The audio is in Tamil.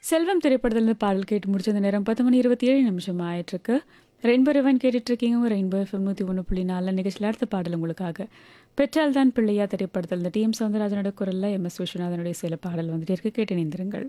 செல்வம் திரைப்படத்திலிருந்து பாடல் கேட்டு முடிச்ச அந்த நேரம் 10:27 ஆயிட்டிருக்கு. ரெயின்போ ரிவைன் கேட்டுட்டு இருக்கீங்க. ரெயின்போ எஃப்எம் 101.4 நிகழ்ச்சியில் அடுத்த பாடல் உங்களுக்காக. பெற்றால் தான் பிள்ளையா திரைப்படத்தில் இந்த டிஎம் சௌந்தரராஜனோட குரல்ல எம்.எஸ். விஸ்வநாதனுடைய சில பாடல் வந்துட்டு இருக்கு. கேட்டு இணைந்திருங்கள்.